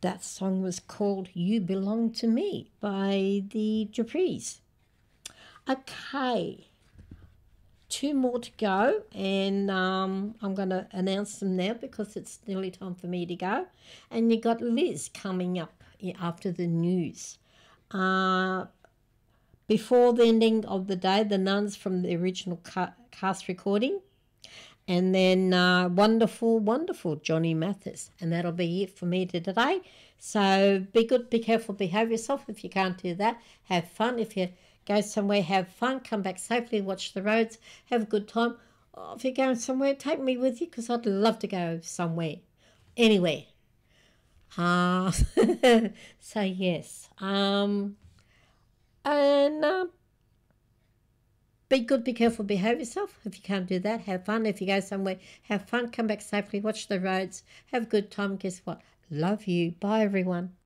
That song was called You Belong to Me by the Duprees. Okay, two more to go, and I'm going to announce them now because it's nearly time for me to go. And you got Liz coming up after the news. Before the ending of the day, the Nuns from the original cast recording. And then wonderful, wonderful Johnny Mathis. And that'll be it for me today. So be good, be careful, behave yourself. If you can't do that, have fun. If you go somewhere, have fun. Come back safely, watch the roads, have a good time. Oh, if you're going somewhere, take me with you because I'd love to go somewhere. Anywhere. So yes. Be good, be careful, behave yourself. If you can't do that, have fun. If you go somewhere, have fun. Come back safely, watch the roads, have a good time. Guess what? Love you. Bye, everyone.